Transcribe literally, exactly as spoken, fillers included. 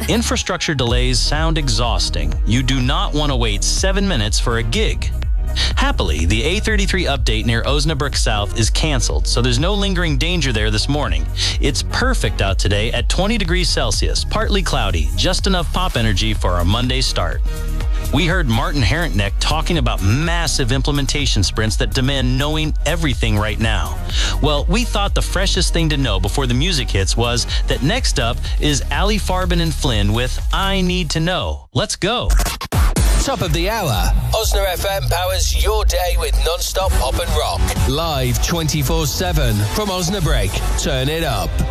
Infrastructure delays sound exhausting. You do not want to wait seven minutes for a gig. Happily, the A thirty-three update near Osnabrück South is canceled, so there's no lingering danger there this morning. It's perfect out today at twenty degrees Celsius, partly cloudy, just enough pop energy for our Monday start. We heard Martin Herentneck talking about massive implementation sprints that demand knowing everything right now. Well, we thought the freshest thing to know before the music hits was that next up is Ali Farben and Flynn with I Need to Know. Let's go. Top of the hour. Osna F M powers your day with non-stop pop and rock. Live twenty-four seven from Osnabrück. Turn it up.